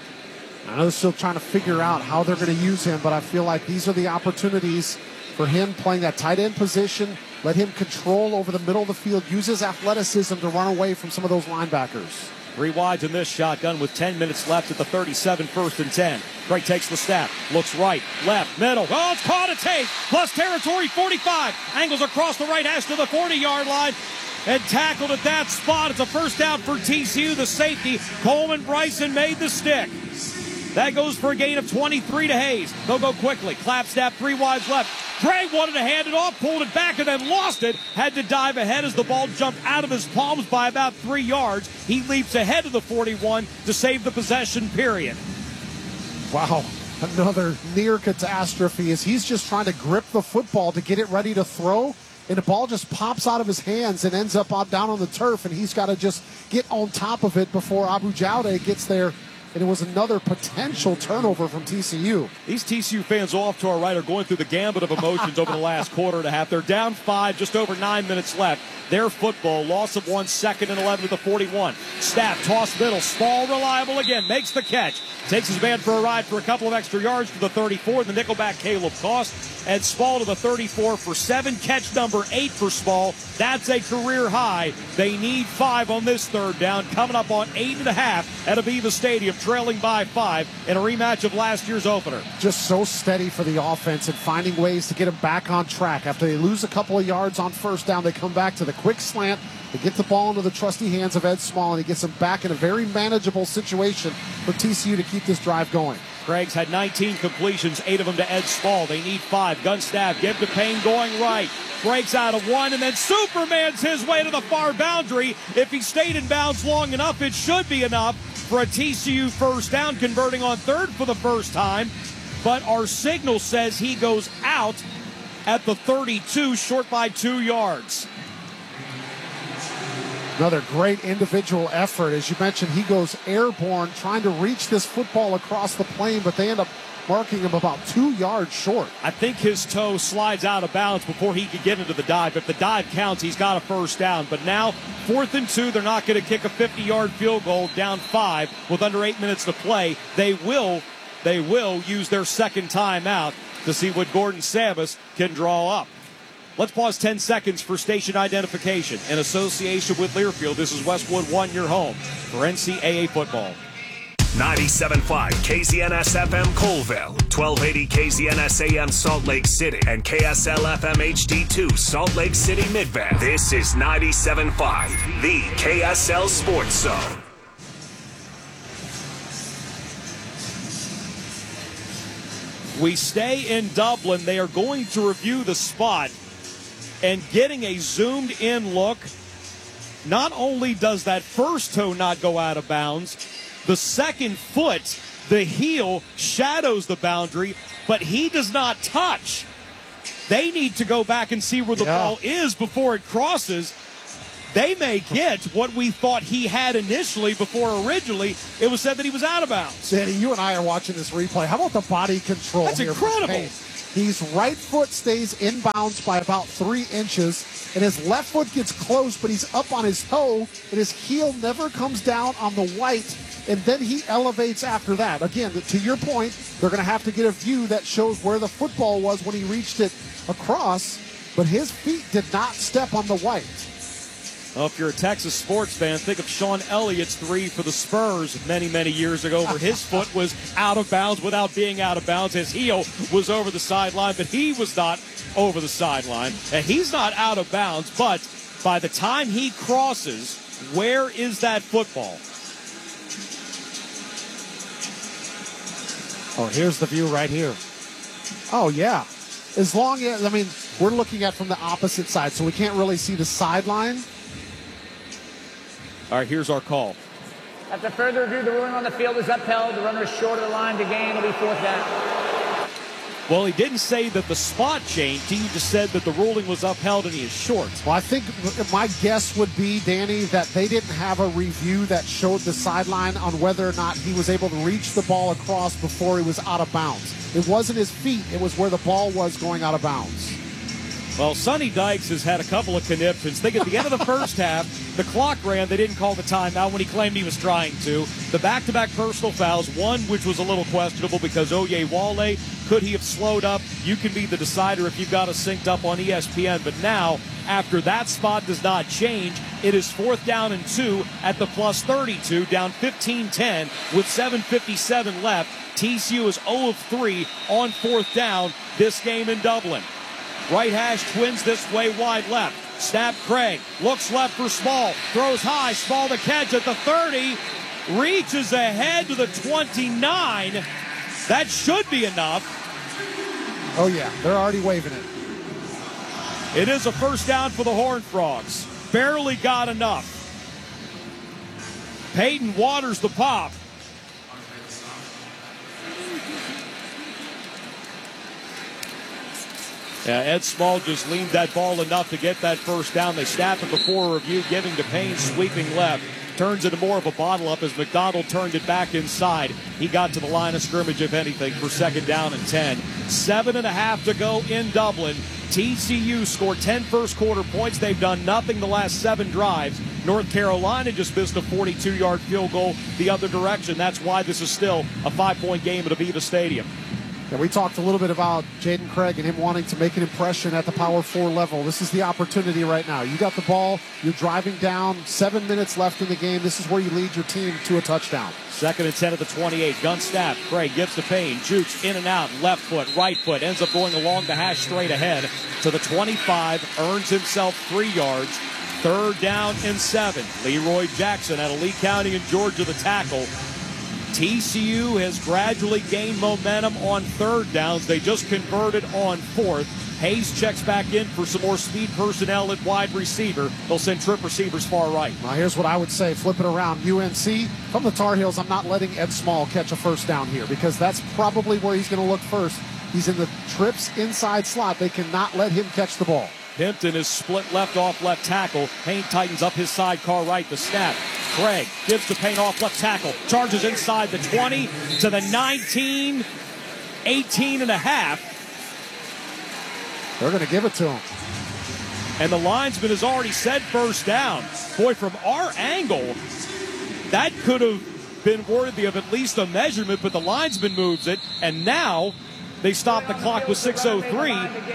I know they're still trying to figure out how they're going to use him, but I feel like these are the opportunities for him playing that tight end position. Let him control over the middle of the field, use his athleticism to run away from some of those linebackers. Three wides in this shotgun with ten minutes left at the thirty-seven, first and ten. Craig takes the snap, looks right, left, middle. Oh, it's caught a take, plus territory, forty-five. Angles across the right hash to the forty-yard line. And tackled at that spot. It's a first down for T C U. The safety, Coleman Bryson, made the stick. That goes for a gain of twenty-three to Hayes. They'll go quickly. Clap snap, three wides left. Craig wanted to hand it off, pulled it back, and then lost it. Had to dive ahead as the ball jumped out of his palms by about three yards. He leaps ahead of the forty-one to save the possession, period. Wow, another near catastrophe as he's just trying to grip the football to get it ready to throw. And the ball just pops out of his hands and ends up out down on the turf, and he's got to just get on top of it before Abu Jaude gets there. And it was another potential turnover from T C U. These T C U fans off to our right are going through the gambit of emotions over the last quarter and a half. They're down five, just over nine minutes left. Their football, loss of one, second and eleven to the forty-one. Staff, toss middle, Small, reliable again, makes the catch. Takes his man for a ride for a couple of extra yards to the thirty-four. The nickelback, Caleb Cost. And Small to the thirty-four for seven. Catch number eight for Small. That's a career high. They need five on this third down. Coming up on eight and a half at Aviva Stadium, trailing by five in a rematch of last year's opener. Just so steady for the offense and finding ways to get them back on track. After they lose a couple of yards on first down, they come back to the quick slant. They get the ball into the trusty hands of Ed Small, and he gets them back in a very manageable situation for T C U to keep this drive going. Craig's had nineteen completions, eight of them to Ed Small. They need five. Gun stab, give to Payne going right. Breaks out of one, and then Superman's his way to the far boundary. If he stayed in bounds long enough, it should be enough for a T C U first down, converting on third for the first time. But our signal says he goes out at the thirty-two, short by two yards. Another great individual effort. As you mentioned, he goes airborne trying to reach this football across the plane, but they end up marking him about two yards short. I think his toe slides out of bounds before he could get into the dive. If the dive counts, he's got a first down. But now, fourth and two, they're not going to kick a fifty-yard field goal down five with under eight minutes to play. They will, they will use their second timeout to see what Gordon Samus can draw up. Let's pause ten seconds for station identification. In association with Learfield, this is Westwood One, your home for N C double A football. ninety-seven point five K Z N S F M Colville, twelve eighty K Z N S A M Salt Lake City, and K S L F M H D two Salt Lake City Midband. This is ninety-seven point five, the K S L Sports Zone. We stay in Dublin. They are going to review the spot. And getting a zoomed-in look, not only does that first toe not go out of bounds, the second foot, the heel, shadows the boundary, but he does not touch. They need to go back and see where the yeah. ball is before it crosses. they may get what we thought he had initially before originally it was said that he was out of bounds. Danny, you and I are watching this replay. How about the body control? That's here incredible. His right foot stays inbounds by about three inches, and his left foot gets close, but he's up on his toe, and his heel never comes down on the white, and then he elevates after that. Again, to your point, they're going to have to get a view that shows where the football was when he reached it across, but his feet did not step on the white. Well, if you're a Texas sports fan, think of Sean Elliott's three for the Spurs many, many years ago, where his foot was out of bounds without being out of bounds. His heel was over the sideline, but he was not over the sideline. And he's not out of bounds, but by the time he crosses, where is that football? Oh, here's the view right here. Oh, yeah. As long as, I mean, we're looking at from the opposite side, so we can't really see the sideline. All right, here's our call. After further review, the ruling on the field is upheld. The runner is short of the line to gain. It'll be fourth down. Well, he didn't say that the spot changed. He just said that the ruling was upheld and he is short. Well, I think my guess would be, Danny, that they didn't have a review that showed the sideline on whether or not he was able to reach the ball across before he was out of bounds. It wasn't his feet. It was where the ball was going out of bounds. Well, Sonny Dykes has had a couple of conniptions. Think at the end of the first half, the clock ran. They didn't call the timeout when he claimed he was trying to. The back-to-back personal fouls, one which was a little questionable because Oyewale, could he have slowed up? You can be the decider if you've got it synced up on E S P N. But now, after that spot does not change, it is fourth down and two at the plus thirty-two, down fifteen ten with seven fifty-seven left. T C U is zero of three on fourth down this game in Dublin. Right hash twins this way, wide left. Snap Craig. Looks left for Small. Throws high. Small to catch at the thirty. Reaches ahead to the twenty-nine. That should be enough. Oh, yeah. They're already waving it. It is a first down for the Horned Frogs. Barely got enough. Peyton waters the pop. Yeah, Ed Small just leaned that ball enough to get that first down. They snap it before review, giving to Payne, sweeping left. Turns into more of a bottle up as McDonald turned it back inside. He got to the line of scrimmage, if anything, for second down and ten. Seven and a half to go in Dublin. T C U scored ten first quarter points. They've done nothing the last seven drives. North Carolina just missed a forty-two-yard field goal the other direction. That's why this is still a five-point game at Aviva Stadium. Yeah, we talked a little bit about Jaden Craig and him wanting to make an impression at the Power Four level. This is the opportunity right now. You got the ball. You're driving down. Seven minutes left in the game. This is where you lead your team to a touchdown. Second and ten at the twenty-eight. Gun snap. Craig gives to Payne. Jukes in and out. Left foot, right foot. Ends up going along the hash straight ahead to the twenty-five. Earns himself three yards. Third down and seven. Leroy Jackson out of Lee County in Georgia, the tackle. T C U has gradually gained momentum on third downs. They just converted on fourth. Hayes checks back in for some more speed personnel at wide receiver. They'll send trip receivers far right. Now here's what I would say. Flip it around. U N C, from the Tar Heels, I'm not letting Ed Small catch a first down here because that's probably where he's going to look first. He's in the trips inside slot. They cannot let him catch the ball. Pimpton is split left off left tackle. Payne tightens up his sidecar right. The snap. Craig gives to Payne off left tackle. Charges inside the twenty to the nineteen, eighteen and a half. They're going to give it to him. And the linesman has already said first down. Boy, from our angle, that could have been worthy of at least a measurement, but the linesman moves it. And now they stop the clock with six oh three.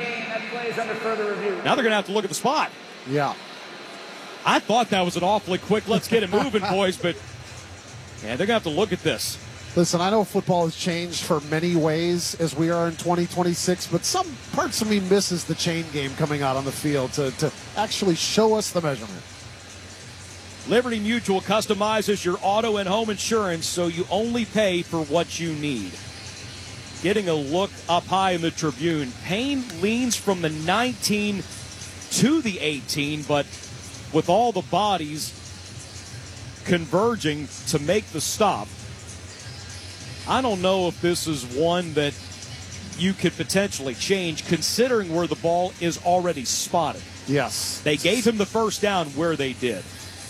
Now they're going to have to look at the spot. Yeah. I thought that was an awfully quick, let's get it moving, boys, but yeah, they're going to have to look at this. Listen, I know football has changed for many ways as we are in twenty twenty-six, but some parts of me misses the chain game coming out on the field to, to actually show us the measurement. Liberty Mutual customizes your auto and home insurance so you only pay for what you need. Getting a look up high in the Tribune. Payne leans from the nineteen to the eighteen, but with all the bodies converging to make the stop, I don't know if this is one that you could potentially change considering where the ball is already spotted. Yes. They gave him the first down where they did.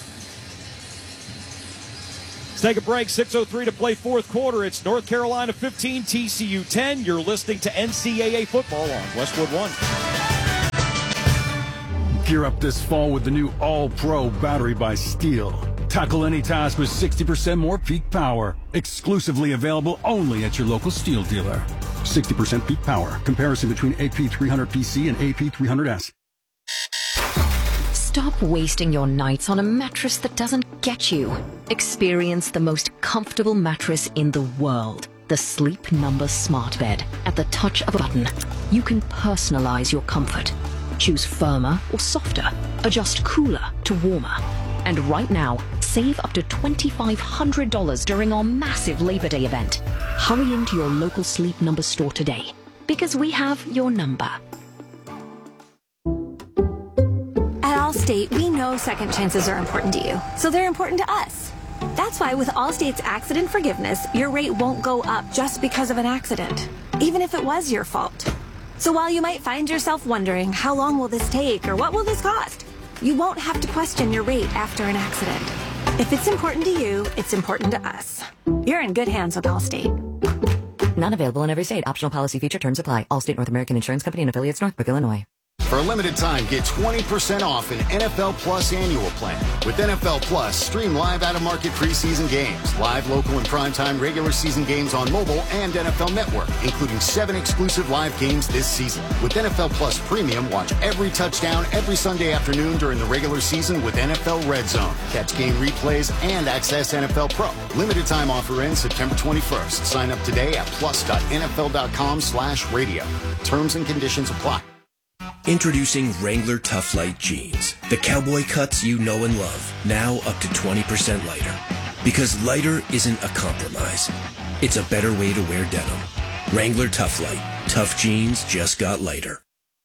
Let's take a break. six oh three to play fourth quarter. It's North Carolina fifteen, T C U ten. You're listening to N C double A football on Westwood One. Gear up this fall with the new All-Pro battery by Steel. Tackle any task with sixty percent more peak power. Exclusively available only at your local Steel dealer. sixty percent peak power. Comparison between A P three hundred P C and A P three hundred S. Stop wasting your nights on a mattress that doesn't get you. Experience the most comfortable mattress in the world. The Sleep Number Smart Bed. At the touch of a button, you can personalize your comfort. Choose firmer or softer. Adjust cooler to warmer. And right now, save up to twenty-five hundred dollars during our massive Labor Day event. Hurry into your local Sleep Number store today, because we have your number. At Allstate, we know second chances are important to you, so they're important to us. That's why with Allstate's accident forgiveness, your rate won't go up just because of an accident, even if it was your fault. So while you might find yourself wondering, how long will this take or what will this cost? You won't have to question your rate after an accident. If it's important to you, it's important to us. You're in good hands with Allstate. Not available in every state. Optional policy feature terms apply. Allstate North American Insurance Company and affiliates, Northbrook, Illinois. For a limited time, get twenty percent off an N F L Plus annual plan. With N F L Plus, stream live out-of-market preseason games, live local and primetime regular season games on mobile and N F L Network, including seven exclusive live games this season. With N F L Plus Premium, watch every touchdown every Sunday afternoon during the regular season with N F L Red Zone. Catch game replays and access N F L Pro. Limited time offer ends September twenty-first. Sign up today at plus.nfl.com slash radio. Terms and conditions apply. Introducing Wrangler Tough Light Jeans. The cowboy cuts you know and love. Now up to twenty percent lighter. Because lighter isn't a compromise. It's a better way to wear denim. Wrangler Tough Light. Tough jeans just got lighter.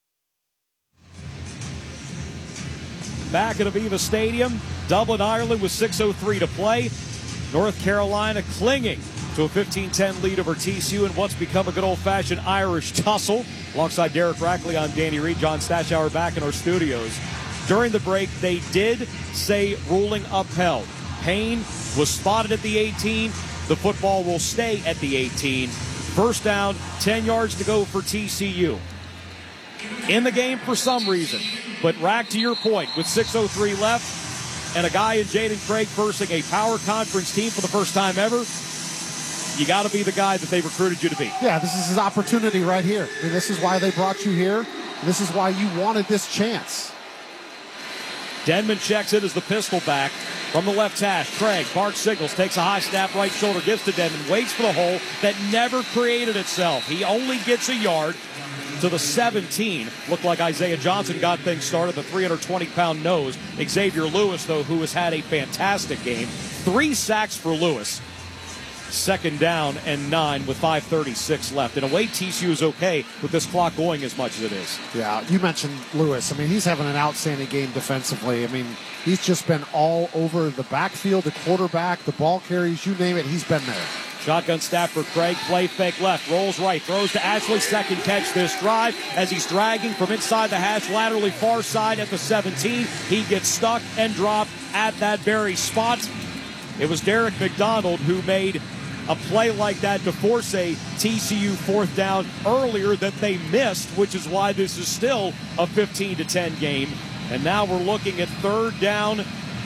Back at Aviva Stadium, Dublin, Ireland with six oh three to play. North Carolina clinging to a fifteen ten lead over T C U in what's become a good old-fashioned Irish tussle. Alongside Derek Rackley, I'm Danny Reed. John Stashauer back in our studios. During the break, they did say ruling upheld. Payne was spotted at the eighteen. The football will stay at the eighteen. First down, ten yards to go for T C U. In the game for some reason. But Rack, to your point, with six oh three left and a guy in Jaden Craig versing a power conference team for the first time ever, you got to be the guy that they recruited you to be. Yeah, this is his opportunity right here. I mean, this is why they brought you here. This is why you wanted this chance. Denman checks it as the pistol back from the left hash. Craig, Bart signals, takes a high snap, right shoulder, gives to Denman, waits for the hole that never created itself. He only gets a yard to the seventeen. Looked like Isaiah Johnson got things started, the three hundred twenty pound nose. Xavier Lewis, though, who has had a fantastic game. Three sacks for Lewis. Second down and nine with five thirty-six left. In a way, T C U is okay with this clock going as much as it is. Yeah, you mentioned Lewis. I mean, he's having an outstanding game defensively. I mean, he's just been all over the backfield, the quarterback, the ball carries, you name it, he's been there. Shotgun snap for Craig, play fake left, rolls right, throws to Ashley, second catch this drive as he's dragging from inside the hash, laterally far side at the seventeen. He gets stuck and dropped at that very spot. It was Derek McDonald who made a play like that to force a T C U fourth down earlier that they missed, which is why this is still a fifteen to ten game. And now we're looking at third down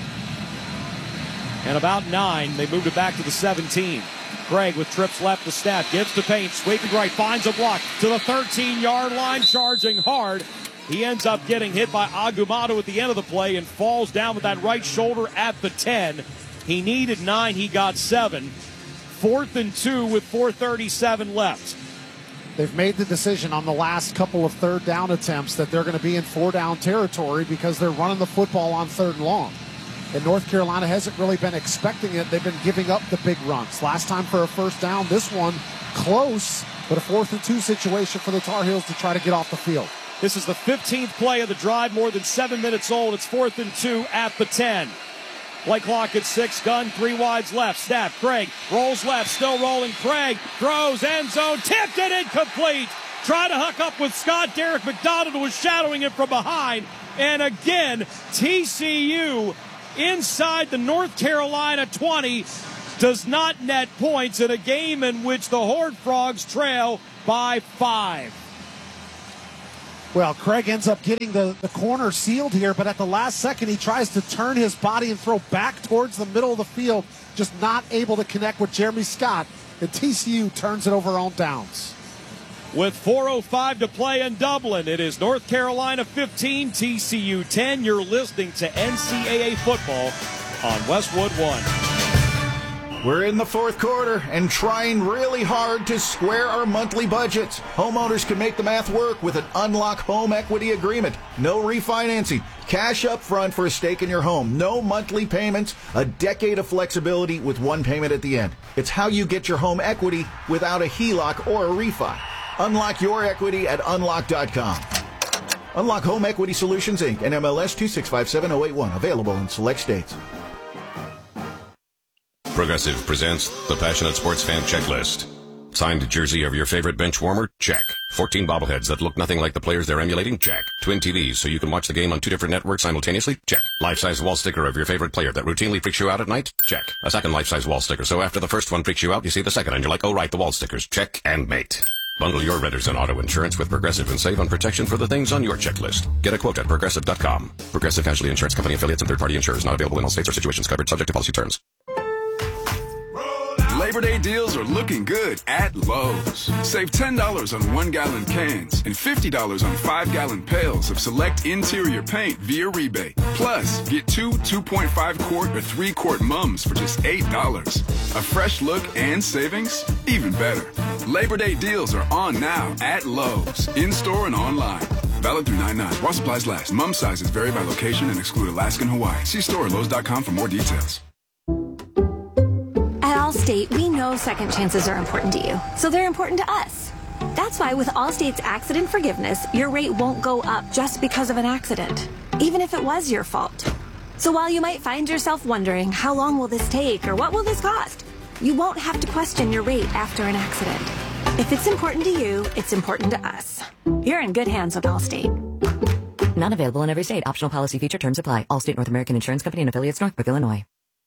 and about nine. They moved it back to the seventeen. Craig with trips left to snap, gives to Payne, sweeping right, finds a block to the thirteen-yard line, charging hard. He ends up getting hit by Agumado at the end of the play and falls down with that right shoulder at the ten. He needed nine, he got seven. Fourth and two with four thirty-seven left. They've made the decision on the last couple of third down attempts that they're going to be in four down territory because they're running the football on third and long. And North Carolina hasn't really been expecting it. They've been giving up the big runs. Last time for a first down, this one close, but a fourth and two situation for the Tar Heels to try to get off the field. This is the fifteenth play of the drive, more than seven minutes old. It's fourth and two at the ten. Play clock at six, gun, three wides left. Snap, Craig rolls left, still rolling. Craig throws, end zone, tipped and incomplete. Tried to hook up with Scott. Derek McDonald was shadowing him from behind. And again, T C U inside the North Carolina twenty does not net points in a game in which the Horned Frogs trail by five. Well, Craig ends up getting the, the corner sealed here, but at the last second he tries to turn his body and throw back towards the middle of the field, just not able to connect with Jeremy Scott, and T C U turns it over on downs. With four oh five to play in Dublin, it is North Carolina fifteen, T C U ten. You're listening to N C double A football on Westwood One. We're in the fourth quarter and trying really hard to square our monthly budgets. Homeowners can make the math work with an Unlock Home Equity Agreement. No refinancing. Cash up front for a stake in your home. No monthly payments. A decade of flexibility with one payment at the end. It's how you get your home equity without a H E L O C or a refi. Unlock your equity at unlock dot com. Unlock Home Equity Solutions, Incorporated. N M L S two six five seven oh eight one. Available in select states. Progressive presents the Passionate Sports Fan Checklist. Signed jersey of your favorite bench warmer? Check. fourteen bobbleheads that look nothing like the players they're emulating? Check. Twin T Vs so you can watch the game on two different networks simultaneously? Check. Life-size wall sticker of your favorite player that routinely freaks you out at night? Check. A second life-size wall sticker so after the first one freaks you out, you see the second and you're like, oh right, the wall stickers. Check and mate. Bundle your renters and auto insurance with Progressive and save on protection for the things on your checklist. Get a quote at progressive dot com. Progressive Casualty Insurance Company affiliates and third-party insurers not available in all states or situations covered subject to policy terms. Labor Day deals are looking good at Lowe's. Save ten dollars on one-gallon cans and fifty dollars on five-gallon pails of select interior paint via rebate. Plus, get two two point five quart or three quart mums for just eight dollars. A fresh look and savings? Even better. Labor Day deals are on now at Lowe's, in-store and online. Valid through nine nine. While supplies last. Mum sizes vary by location and exclude Alaska and Hawaii. See store at lowes dot com for more details. At Allstate, we know second chances are important to you, so they're important to us. That's why with Allstate's accident forgiveness, your rate won't go up just because of an accident, even if it was your fault. So while you might find yourself wondering, how long will this take or what will this cost? You won't have to question your rate after an accident. If it's important to you, it's important to us. You're in good hands with Allstate. Not available in every state. Optional policy feature terms apply. Allstate North American Insurance Company and affiliates, Northbrook, Illinois.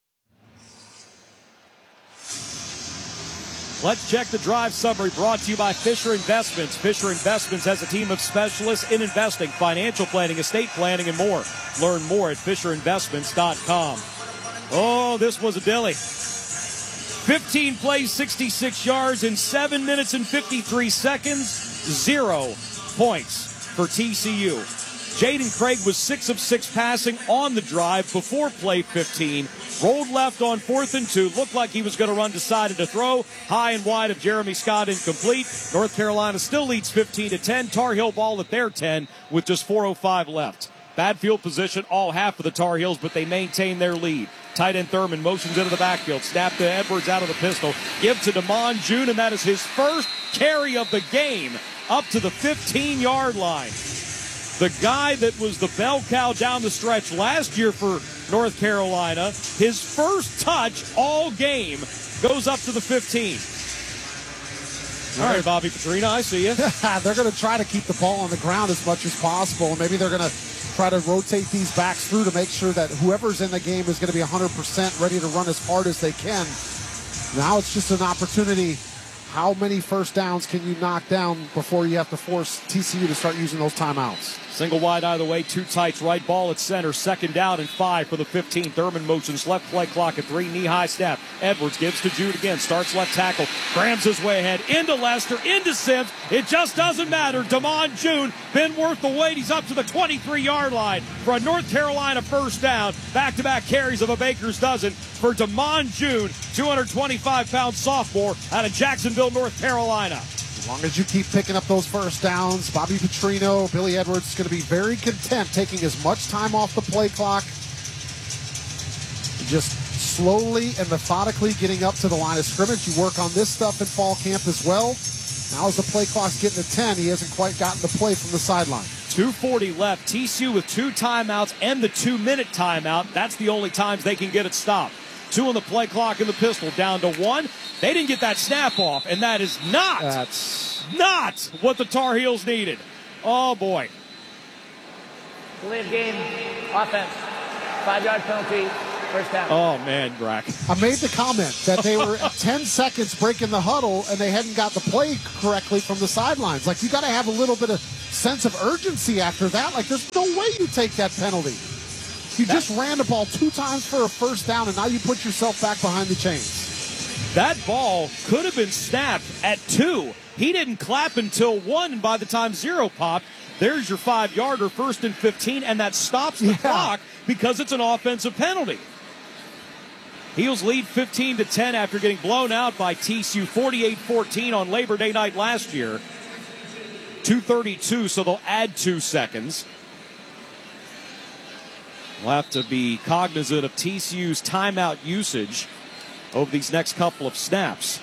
Let's check the drive summary brought to you by Fisher Investments. Fisher Investments has a team of specialists in investing, financial planning, estate planning, and more. Learn more at fisher investments dot com. Oh, this was a dilly. fifteen plays, sixty-six yards in seven minutes and fifty-three seconds. Zero points for T C U. Jaden Craig was six of six passing on the drive before play fifteen. Rolled left on fourth and two. Looked like he was going to run, decided to throw. High and wide of Jeremy Scott, incomplete. North Carolina still leads fifteen to ten. Tar Heel ball at their ten with just four oh five left. Bad field position all half of the Tar Heels, but they maintain their lead. Tight end Thurman motions into the backfield. Snap to Edwards out of the pistol. Give to Damon June, and that is his first carry of the game up to the fifteen-yard line. The guy that was the bell cow down the stretch last year for North Carolina, his first touch all game goes up to the fifteen. All right, Bobby Petrino, I see you. They're going to try to keep the ball on the ground as much as possible, and maybe they're going to try to rotate these backs through to make sure that whoever's in the game is going to be one hundred percent ready to run as hard as they can. Now it's just an opportunity. How many first downs can you knock down before you have to force T C U to start using those timeouts? Single wide either way, two tights, right ball at center, second down and five for the fifteen. Thurman motions left play clock at three, knee-high snap. Edwards gives to Jude again, starts left tackle, grabs his way ahead, into Lester, into Sims. It just doesn't matter. Damon June been worth the wait. He's up to the twenty-three-yard line for a North Carolina first down. Back-to-back carries of a baker's dozen for Damon June, two hundred twenty-five pound sophomore out of Jacksonville, North Carolina. As long as you keep picking up those first downs, Bobby Petrino, Billy Edwards is going to be very content taking as much time off the play clock. Just slowly and methodically getting up to the line of scrimmage. You work on this stuff in fall camp as well. Now as the play clock's getting to ten, he hasn't quite gotten the play from the sideline. two forty left. T C U with two timeouts and the two-minute timeout. That's the only times they can get it stopped. Two on the play clock in the pistol, down to one. They didn't get that snap off, and that is not That's not what the Tar Heels needed. Oh, boy. Delay of game, offense, five-yard penalty, first down. Oh, man, Brack. I made the comment that they were at ten seconds breaking the huddle and they hadn't got the play correctly from the sidelines. Like, you got to have a little bit of sense of urgency after that. Like, there's no way you take that penalty. You that, just ran the ball two times for a first down, and now you put yourself back behind the chains. That ball could have been snapped at two. He didn't clap until one, and by the time zero popped, there's your five-yarder, first and fifteen, and that stops the yeah. clock because it's an offensive penalty. Heels lead fifteen to ten after getting blown out by T C U forty-eight fourteen on Labor Day night last year. two thirty-two, so they'll add two seconds. We'll have to be cognizant of T C U's timeout usage over these next couple of snaps.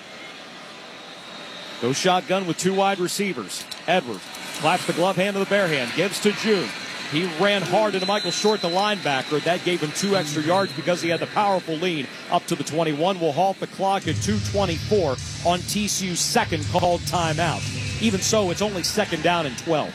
Go shotgun with two wide receivers. Edwards claps the glove hand to the bare hand, gives to June. He ran hard into Michael Short, the linebacker. That gave him two extra yards because he had the powerful lead up to the twenty-one. We'll halt the clock at two twenty-four on T C U's second called timeout. Even so, it's only second down and twelve.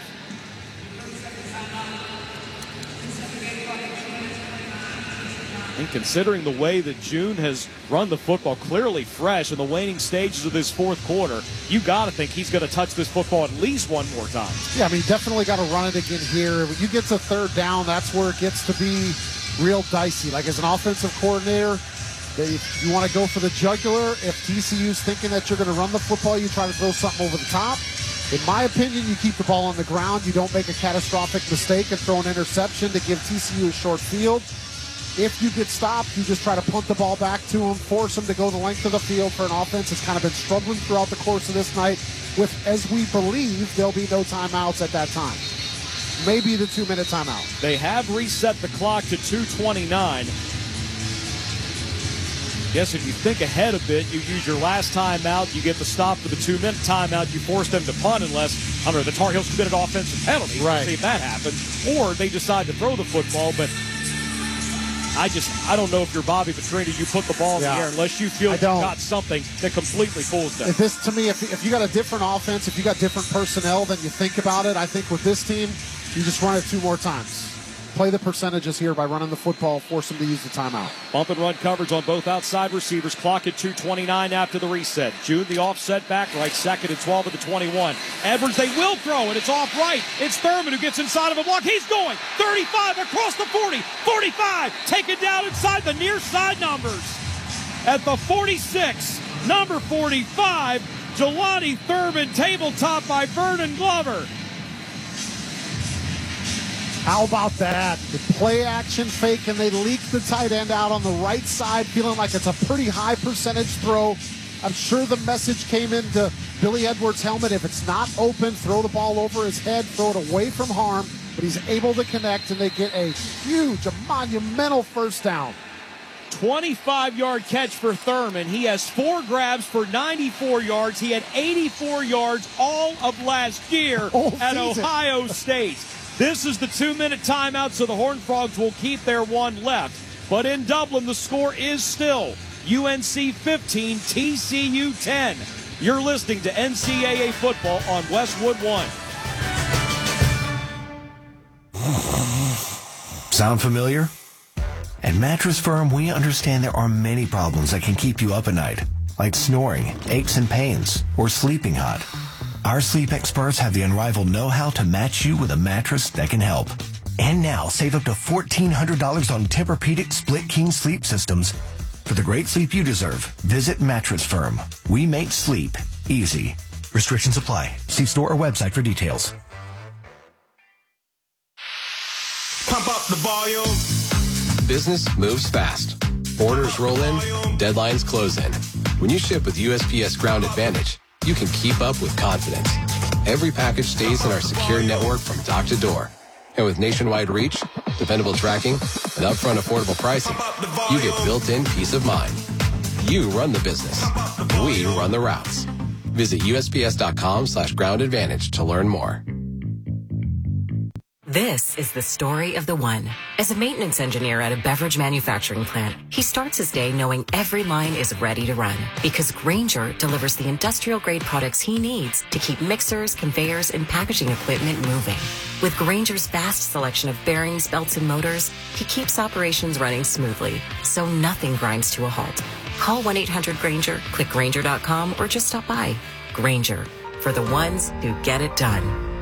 And considering the way that June has run the football, clearly fresh in the waning stages of this fourth quarter, you got to think he's going to touch this football at least one more time. Yeah, I mean, definitely got to run it again here. When you get to third down, that's where it gets to be real dicey. Like, as an offensive coordinator, they, you want to go for the jugular. If T C U's thinking that you're going to run the football, you try to throw something over the top. In my opinion, you keep the ball on the ground. You don't make a catastrophic mistake and throw an interception to give T C U a short field. If you get stopped, you just try to punt the ball back to them, force them to go the length of the field for an offense that's kind of been struggling throughout the course of this night with, as we believe, there'll be no timeouts at that time. Maybe the two-minute timeout. They have reset the clock to two twenty-nine. Yes, if you think ahead a bit, you use your last timeout, you get the stop for the two-minute timeout, you force them to punt unless, under the Tar Heels commit an offensive penalty. Right. See if that happens. Or they decide to throw the football, but I just, I don't know if you're Bobby Petrino, you put the ball in yeah. the air unless you feel you've got something that completely fools them. If this, to me, if, if you got a different offense, if you got different personnel, then you think about it. I think with this team, you just run it two more times. Play the percentages here by running the football, force them to use the timeout. Bump and run coverage on both outside receivers. Clock at two twenty-nine after the reset. June, the offset back right, second and twelve at the twenty-one. Edwards, they will throw, and it's off right. It's Thurman who gets inside of a block. He's going thirty-five across the forty, forty-five, taken down inside the near side numbers. At the forty-six, number forty-five, Jelani Thurman, tabletop by Vernon Glover. How about that? The play action fake, and they leak the tight end out on the right side, feeling like it's a pretty high percentage throw. I'm sure the message came into Billy Edwards' helmet. If it's not open, throw the ball over his head, throw it away from harm. But he's able to connect, and they get a huge, a monumental first down. twenty-five-yard catch for Thurman. He has four grabs for ninety-four yards. He had eighty-four yards all of last year oh, at season. Ohio State. This is the two-minute timeout, so the Horned Frogs will keep their one left. But in Dublin, the score is still U N C fifteen, T C U ten. You're listening to N C double A football on Westwood One. Sound familiar? At Mattress Firm, we understand there are many problems that can keep you up at night, like snoring, aches and pains, or sleeping hot. Our sleep experts have the unrivaled know-how to match you with a mattress that can help. And now, save up to fourteen hundred dollars on Tempur-Pedic Split King sleep systems. For the great sleep you deserve, visit Mattress Firm. We make sleep easy. Restrictions apply. See store or website for details. Pump up the volume. Business moves fast. Orders roll in, deadlines close in. When you ship with U S P S Ground Advantage, you can keep up with confidence. Every package stays in our secure network from dock to door. And with nationwide reach, dependable tracking, and upfront affordable pricing, you get built-in peace of mind. You run the business. We run the routes. Visit U S P S dot com slash ground advantage to learn more. This is the story of the one. As a maintenance engineer at a beverage manufacturing plant, he starts his day knowing every line is ready to run because Grainger delivers the industrial-grade products he needs to keep mixers, conveyors, and packaging equipment moving. With Grainger's vast selection of bearings, belts, and motors, he keeps operations running smoothly, so nothing grinds to a halt. Call one eight hundred Grainger, click Grainger dot com, or just stop by. Grainger, for the ones who get it done.